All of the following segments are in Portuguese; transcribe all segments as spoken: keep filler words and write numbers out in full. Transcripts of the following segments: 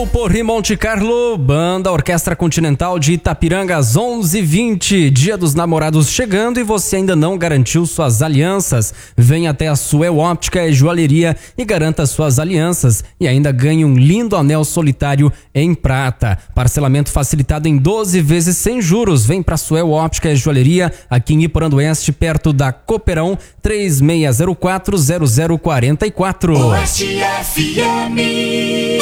Potpourri Monte Carlo, Banda Orquestra Continental de Itapiranga, às onze e vinte, Dia dos Namorados chegando e você ainda não garantiu suas alianças? Vem até a Suel Óptica e Joalheria e garanta suas alianças e ainda ganhe um lindo anel solitário em prata. Parcelamento facilitado em doze vezes sem juros. Vem pra Suel Óptica e Joalheria, aqui em Iporã do Oeste, perto da Cooperão, três seis zero quatro, zero zero quatro quatro. Oeste F M.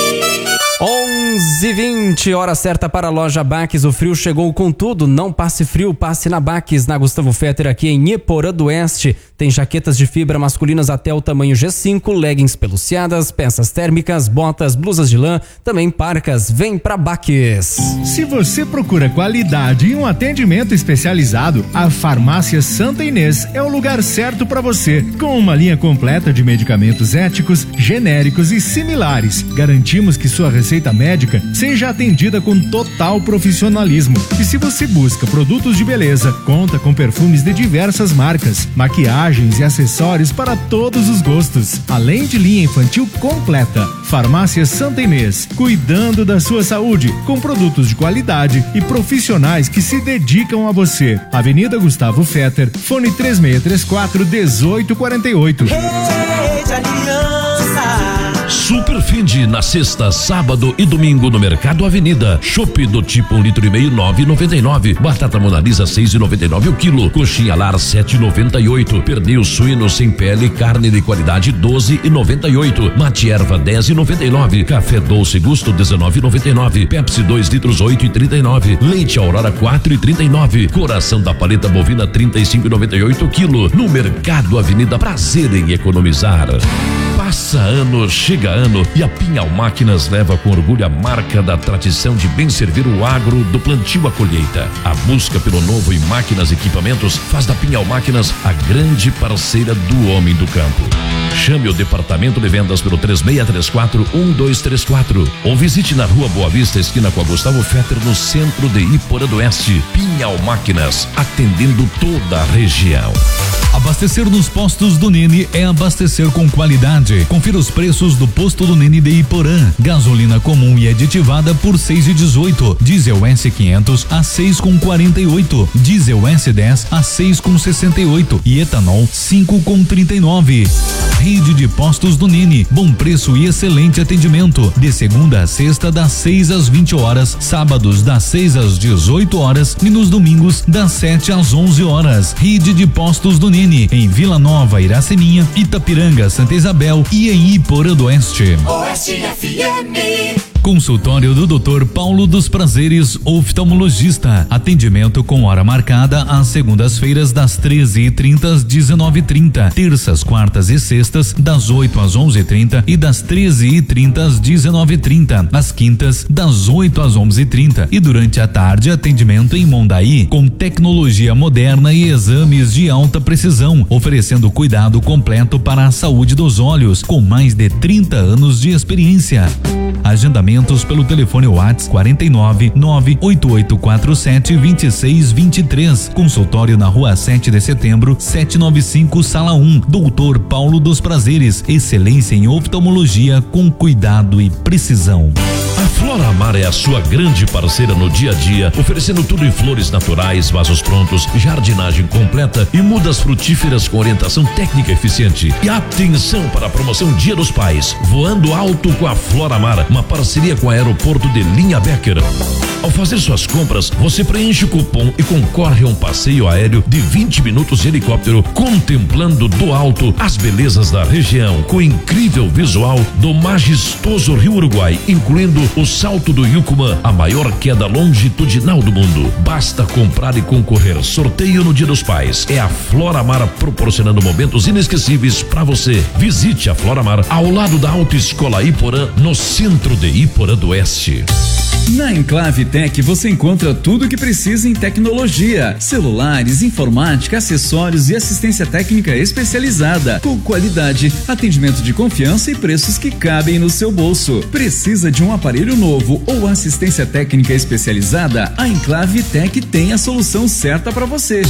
onze e vinte, hora certa para a loja Baques. O frio chegou com tudo. Não passe frio, passe na Baques, na Gustavo Fetter, aqui em Iporã do Oeste. Tem jaquetas de fibra masculinas até o tamanho G cinco, leggings peluciadas, peças térmicas, botas, blusas de lã, também parcas. Vem pra Baques. Se você procura qualidade e um atendimento especializado, a Farmácia Santa Inês é o lugar certo para você. Com uma linha completa de medicamentos éticos, genéricos e similares, garantimos que sua receita médica seja atendida com total profissionalismo. E se você busca produtos de beleza, conta com perfumes de diversas marcas, maquiagens e acessórios para todos os gostos, além de linha infantil completa. Farmácia Santa Inês, cuidando da sua saúde, com produtos de qualidade e profissionais que se dedicam a você. Avenida Gustavo Fetter, fone três seis três quatro, um oito quatro oito. Rede Aliança. Super Finde na sexta, sábado e domingo no Mercado Avenida. Chopp do tipo um litro e meio, nove e noventa e nove. Batata Monalisa, seis e noventa e nove o quilo. Coxinha Lar, sete e noventa e oito. Pernil suíno sem pele, carne de qualidade, doze e noventa e oito. Mate erva, dez e noventa e nove. Café Doce Gusto, dezenove e noventa e nove. Pepsi dois litros, oito e trinta e nove. Leite Aurora, quatro e trinta e nove. Coração da paleta bovina, trinta e cinco e noventa e oito o quilo. No Mercado Avenida, prazer em economizar. Passa ano, chega ano e a Pinhal Máquinas leva com orgulho a marca da tradição de bem servir o agro do plantio à colheita. A busca pelo novo em máquinas e equipamentos faz da Pinhal Máquinas a grande parceira do homem do campo. Chame o departamento de vendas pelo três seis três quatro, um dois três quatro ou visite na Rua Boa Vista, esquina com a Gustavo Fetter, no centro de Iporã do Oeste. Pinhal Máquinas, atendendo toda a região. Abastecer nos postos do Nene é abastecer com qualidade. Confira os preços do posto do Nene de Iporã. Gasolina comum e aditivada por seis e dezoito. Diesel S quinhentos a seis com quarenta e oito. Diesel S dez a seis com sessenta e oito e etanol cinco com trinta e nove. Rede de postos do Nene. Bom preço e excelente atendimento. De segunda a sexta, das seis às vinte horas. Sábados, das seis às dezoito horas. E nos domingos, das sete às onze horas. Rede de postos do Nene. Em Vila Nova, Iraceminha, Itapiranga, Santa Isabel e em Iporã do Oeste. Oeste F M. Consultório do doutor Paulo dos Prazeres, oftalmologista. Atendimento com hora marcada às segundas-feiras das treze e trinta às dezenove e trinta. Terças, quartas e sextas das oito às onze e trinta e das treze e trinta às dezenove e trinta. Às quintas, das oito às onze e trinta. E durante a tarde, atendimento em Mondaí com tecnologia moderna e exames de alta precisão, oferecendo cuidado completo para a saúde dos olhos, com mais de trinta anos de experiência. Agendamentos pelo telefone WhatsApp quarenta e nove, nove oito oito quatro sete, vinte e seis vinte e três. Consultório na Rua sete de Setembro, setecentos e noventa e cinco, Sala um. doutor Paulo dos Prazeres, excelência em oftalmologia com cuidado e precisão. A Flora Mar é a sua grande parceira no dia a dia, oferecendo tudo em flores naturais, vasos prontos, jardinagem completa e mudas frutíferas com orientação técnica eficiente. E atenção para a promoção Dia dos Pais, voando alto com a Flora Mar, uma parceria com o aeroporto de Linha Becker. Ao fazer suas compras, você preenche o cupom e concorre a um passeio aéreo de vinte minutos de helicóptero, contemplando do alto as belezas da região, com incrível visual do majestoso Rio Uruguai, incluindo o Salto do Yucumã, a maior queda longitudinal do mundo. Basta comprar e concorrer. Sorteio no Dia dos Pais. É a Flora Mar proporcionando momentos inesquecíveis para você. Visite a Flora Mar ao lado da Autoescola Iporã, no centro de Iporã do Oeste. Na Enclave Tech você encontra tudo o que precisa em tecnologia, celulares, informática, acessórios e assistência técnica especializada, com qualidade, atendimento de confiança e preços que cabem no seu bolso. Precisa de um aparelho novo ou assistência técnica especializada? A Enclave Tech tem a solução certa para você.